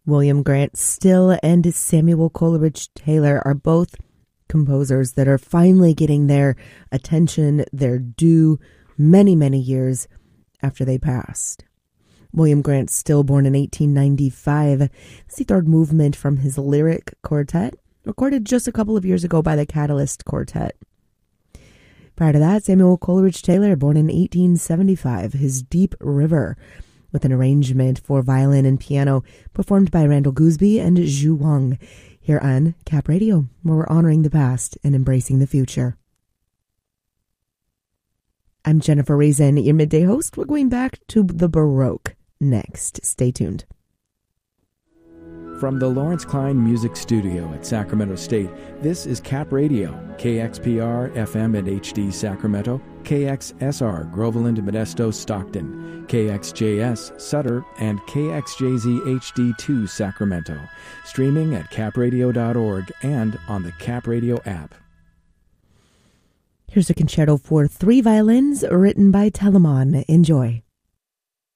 William Grant Still and Samuel Coleridge Taylor are both composers that are finally getting their attention, their due, many, many years after they passed. William Grant Still, born in 1895, is the third movement from his lyric quartet, recorded just a couple of years ago by the Catalyst Quartet. Prior to that, Samuel Coleridge Taylor, born in 1875, his Deep River, with an arrangement for violin and piano performed by Randall Gooseby and Zhu Wang, here on Cap Radio, where we're honoring the past and embracing the future. I'm Jennifer Reason, your midday host. We're going back to the Baroque next. Stay tuned. From the Lawrence Klein Music Studio at Sacramento State, this is Cap Radio, KXPR FM and HD Sacramento, KXSR Groveland, Modesto, Stockton, KXJS Sutter, and KXJZ HD2 Sacramento. Streaming at capradio.org and on the Cap Radio app. Here's a concerto for 3 violins written by Telemann. Enjoy.